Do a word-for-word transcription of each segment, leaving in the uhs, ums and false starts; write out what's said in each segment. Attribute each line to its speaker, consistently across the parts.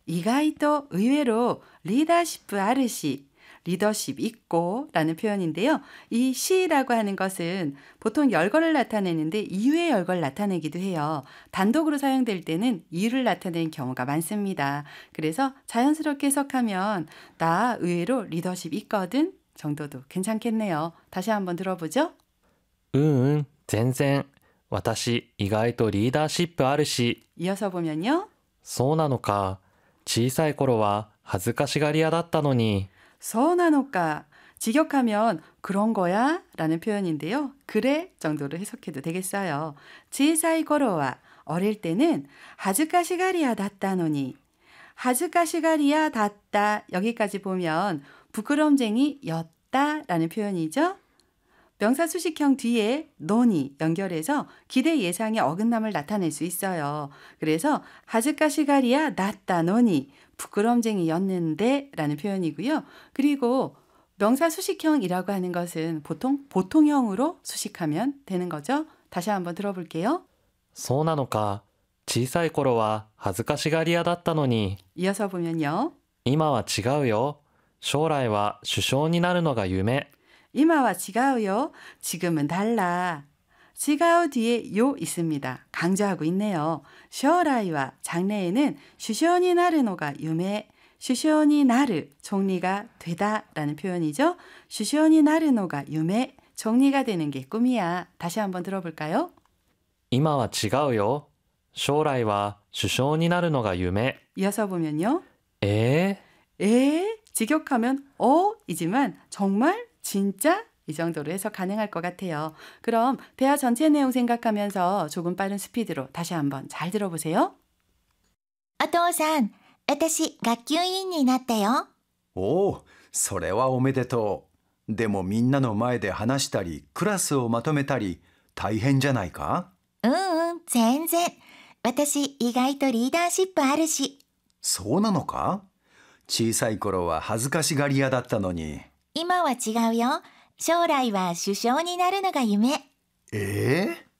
Speaker 1: 이가이토 의외로 리더시프 아르시, 리더십 있고 라는 표현인데요. 이 시라고 하는 것은 보통 열거를 나타내는데 이유의 열거를 나타내기도 해요. 단독으로 사용될 때는 이유를 나타내는 경우가 많습니다. 그래서 자연스럽게 해석하면 나 의외로 리더십 있거든 정도도 괜찮겠네요. 다시 한번 들어보죠.
Speaker 2: うーん、全然。私、意外とリーダーシップあるし。
Speaker 1: 이어서 보면요.
Speaker 2: そうなのか。小さい頃は恥ずかしがり屋だったのに。
Speaker 1: 서운하노까 직역하면 그런 거야? 라는 표현인데요. 그래 정도로 해석해도 되겠어요. 지사이 고로와 어릴 때는 하즈카시가리야 다따노니 하즈카시가리야 다따 여기까지 보면 부끄럼쟁이 였다 라는 표현이죠. 명사 수식형 뒤에 노니 연결해서 기대 예상의 어긋남을 나타낼 수 있어요. 그래서 하즈카시가리야 다따 노니 부끄럼쟁이였는데 라는 표현이고요. 그리고 명사 수식형이라고 하는 것은 보통 보통형으로 수식하면 되는 거죠. 다시 한번 들어볼게요.
Speaker 2: そうなのか。小さい頃は恥ずかしがり屋だったのに。
Speaker 1: 이어서 보면요.
Speaker 2: 今は違うよ。将来は首相になるのが夢。
Speaker 1: 이마와 지가우요. 지금은 달라. 지가우 뒤에 요 있습니다. 강조하고 있네요. 쇼라이와 장래에는 슈쇼니 나르노가 유메. 슈쇼니 나르 종리가 되다 라는 표현이죠. 슈쇼니 나르노가 유메. 종리가 되는 게 꿈이야. 다시 한번 들어볼까요?
Speaker 2: 今は違うよ。将来は首相になるのが夢。
Speaker 1: 이어서 보면요.
Speaker 2: えー
Speaker 1: 에 직역하면 어이지만 정말 진짜 이 정도로 해석 가능할 것 같아요. 그럼 대화 전체 내용 생각하면서 조금 빠른 스피드로 다시 한번 잘 들어보세요.
Speaker 3: お父さん、私学級委員になったよ。
Speaker 4: おお、それはおめでとう。でもみんなの前で話したり、クラスをまとめたり、大変じゃないか？
Speaker 3: うんうん、全然。私意外とリーダーシップあるし。
Speaker 4: そうなのか？小さい頃は恥ずかしがり屋だったのに。
Speaker 3: 今は違うよ。将来は首相になるのが夢。
Speaker 4: ええ?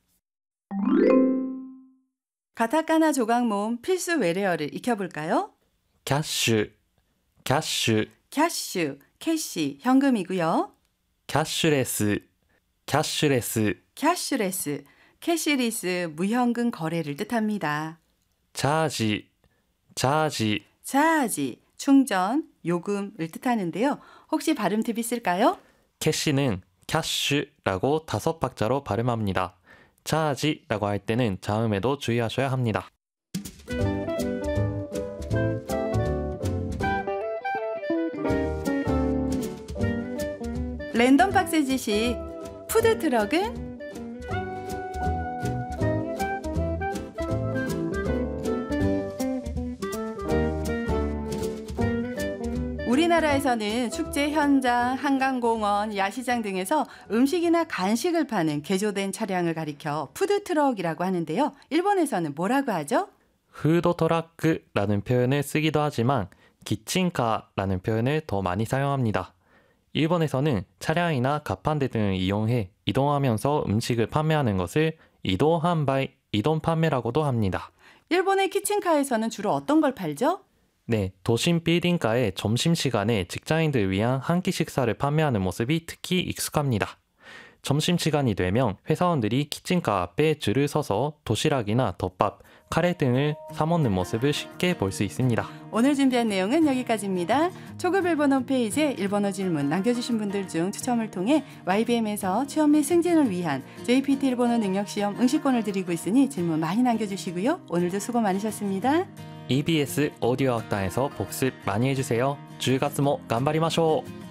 Speaker 1: 가타카나 조각 모음 필수 외래어를 익혀볼까요?
Speaker 2: キャッシュ、キャッシュ、
Speaker 1: 캐슈, 캐시, 현금이고요.
Speaker 2: キャッシュレス、キャッシュレス、
Speaker 1: 캐슈레스, 캐시리스, 무현금 거래를 뜻합니다.
Speaker 2: チャージ、チャージ、
Speaker 1: 차지, 충전, 요금을 뜻하는데요. 혹시 발음 팁 있을까요?
Speaker 2: 캐시는 캐쉬라고 다섯 박자로 발음합니다. 차지라고 할 때는 자음에도 주의하셔야 합니다.
Speaker 1: 랜덤 박스 지식, 푸드트럭은 우리나라에서는 축제 현장, 한강공원, 야시장 등에서 음식이나 간식을 파는 개조된 차량을 가리켜 푸드트럭이라고 하는데요. 일본에서는 뭐라고 하죠?
Speaker 2: 푸드트럭이라는 표현을 쓰기도 하지만 키친카라는 표현을 더 많이 사용합니다. 일본에서는 차량이나 가판대 등을 이용해 이동하면서 음식을 판매하는 것을 이동販売, 이동 판매라고도 합니다.
Speaker 1: 일본의 키친카에서는 주로 어떤 걸 팔죠?
Speaker 2: 네, 도심 빌딩가의 점심시간에 직장인들 위한 한 끼 식사를 판매하는 모습이 특히 익숙합니다. 점심시간이 되면 회사원들이 키친카 앞에 줄을 서서 도시락이나 덮밥, 카레 등을 사먹는 모습을 쉽게 볼 수 있습니다.
Speaker 1: 오늘 준비한 내용은 여기까지입니다. 초급 일본어 홈페이지에 일본어 질문 남겨주신 분들 중 추첨을 통해 와이비엠에서 취업 및 승진을 위한 제이피티 일본어 능력시험 응시권을 드리고 있으니 질문 많이 남겨주시고요. 오늘도 수고 많으셨습니다.
Speaker 2: 이비에스 오디오 학당에서 복습 많이 해주세요. 주月も頑張りましょう.